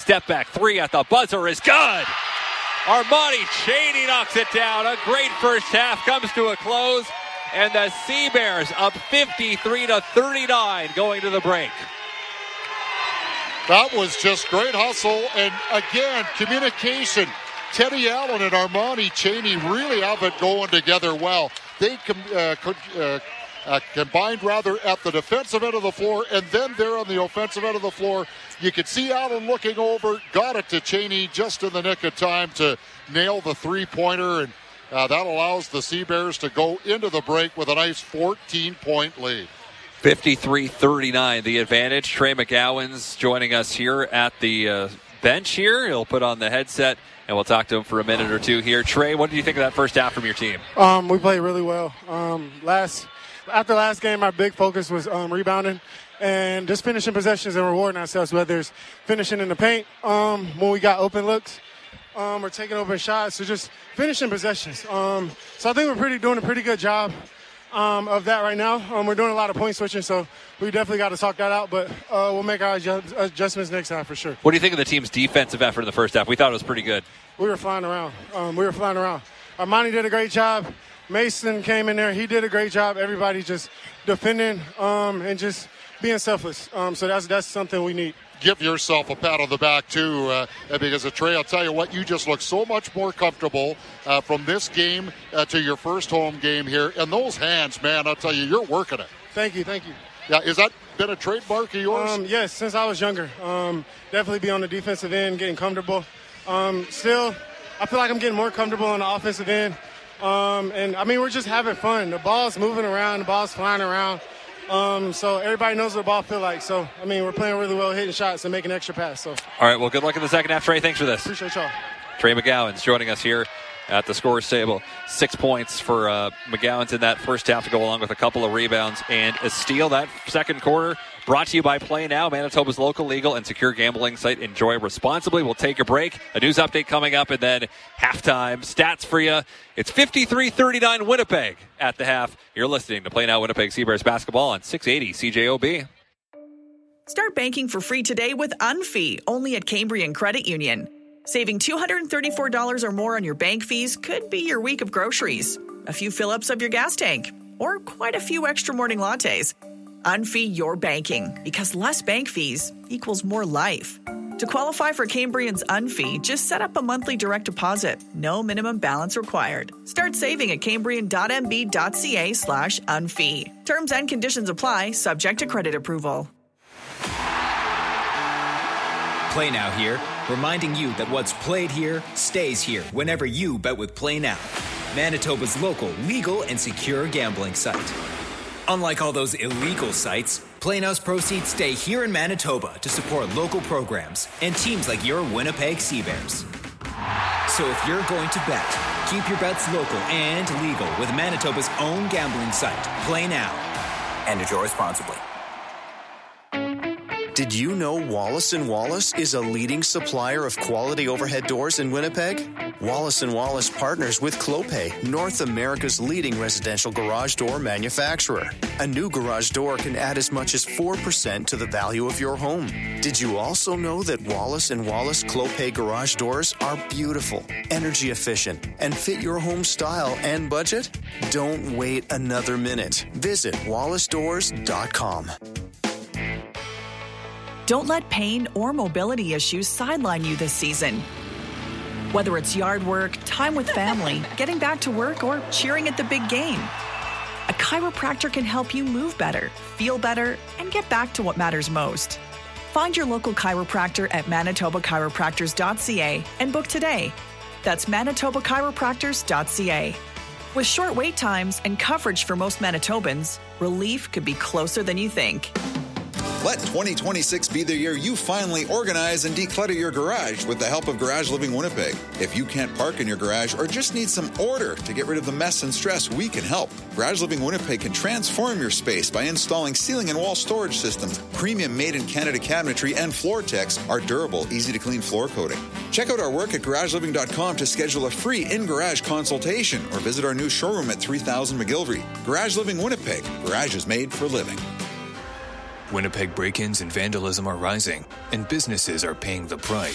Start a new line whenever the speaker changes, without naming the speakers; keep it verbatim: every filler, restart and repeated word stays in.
Step back three at the buzzer is good. Armani Chaney knocks it down. A great first half comes to a close. And the Sea Bears up fifty-three to thirty-nine going to the break.
That was just great hustle. And again, communication. Teddy Allen and Armani Chaney really have it going together well. They com- uh, could, uh, uh, combined rather at the defensive end of the floor, and then there on the offensive end of the floor. You could see Allen looking over, got it to Chaney just in the nick of time to nail the three-pointer, and uh, that allows the Sea Bears to go into the break with a nice fourteen-point lead.
fifty-three thirty-nine the advantage. Trey McGowan's joining us here at the uh, bench here. He'll put on the headset, and we'll talk to him for a minute or two here. Trey, what did you think of that first half from your team?
Um, we played really well. Um, last After last game, our big focus was um, rebounding and just finishing possessions and rewarding ourselves, whether it's finishing in the paint um, when we got open looks um, or taking open shots, or just finishing possessions. Um, so I think we're pretty doing a pretty good job um, of that right now. Um, we're doing a lot of point switching, so we definitely got to talk that out, but uh, we'll make our adjust- adjustments next time for sure.
What do you think of the team's defensive effort in the first half? We thought it was pretty good.
We were flying around. Um, we were flying around. Armani did a great job. Mason came in there. He did a great job. Everybody just defending um, and just being selfless. Um, so that's that's something we need.
Give yourself a pat on the back, too, uh, because, uh, Trey, I'll tell you what, you just look so much more comfortable uh, from this game uh, to your first home game here. And those hands, man, I'll tell you, you're working it.
Thank you, thank you.
Yeah, is that been a trademark of yours?
Um, yes, since I was younger. Um, definitely be on the defensive end, getting comfortable. Um, still, I feel like I'm getting more comfortable on the offensive end. Um, and, I mean, we're just having fun. The ball's moving around. The ball's flying around. Um, so everybody knows what the ball feel like. So, I mean, we're playing really well, hitting shots and making extra pass. So.
All right, well, good luck in the second half, Trey. Thanks for this.
Appreciate y'all.
Trey McGowan's joining us here at the scorer's table. Six points for uh, McGowan's in that first half to go along with a couple of rebounds and a steal. That second quarter brought to you by Play Now, Manitoba's local legal and secure gambling site. Enjoy responsibly. We'll take a break. A news update coming up, and then halftime stats for you. It's fifty-three thirty-nine Winnipeg at the half. You're listening to Play Now Winnipeg Sea Bears basketball on six eighty C J O B.
Start banking for free today with Unfee, only at Cambrian Credit Union. Saving two hundred thirty-four dollars or more on your bank fees could be your week of groceries, a few fill-ups of your gas tank, or quite a few extra morning lattes. Unfee your banking, because less bank fees equals more life. To qualify for Cambrian's Unfee, just set up a monthly direct deposit. No minimum balance required. Start saving at cambrian.mb.ca slash unfee. Terms and conditions apply, subject to credit approval.
Play Now here, reminding you that what's played here stays here whenever you bet with Play Now, Manitoba's local, legal, and secure gambling site. Unlike all those illegal sites, Play Now's proceeds stay here in Manitoba to support local programs and teams like your Winnipeg Sea Bears. So if you're going to bet, keep your bets local and legal with Manitoba's own gambling site, Play Now. And enjoy responsibly.
Did you know Wallace and Wallace is a leading supplier of quality overhead doors in Winnipeg? Wallace and Wallace partners with Clopay, North America's leading residential garage door manufacturer. A new garage door can add as much as four percent to the value of your home. Did you also know that Wallace and Wallace Clopay garage doors are beautiful, energy efficient, and fit your home style and budget? Don't wait another minute. Visit wallace doors dot com.
Don't let pain or mobility issues sideline you this season. Whether it's yard work, time with family, getting back to work, or cheering at the big game, a chiropractor can help you move better, feel better, and get back to what matters most. Find your local chiropractor at manitoba chiropractors dot c a and book today. That's manitoba chiropractors dot c a. With short wait times and coverage for most Manitobans, relief could be closer than you think.
Let twenty twenty-six be the year you finally organize and declutter your garage with the help of Garage Living Winnipeg. If you can't park in your garage or just need some order to get rid of the mess and stress, we can help. Garage Living Winnipeg can transform your space by installing ceiling and wall storage systems, premium made-in-Canada cabinetry, and FloorTex, our durable, easy-to-clean floor coating. Check out our work at garage living dot com to schedule a free in-garage consultation or visit our new showroom at three thousand McGillivray. Garage Living Winnipeg. Garage is made for living.
Winnipeg break-ins and vandalism are rising, and businesses are paying the price.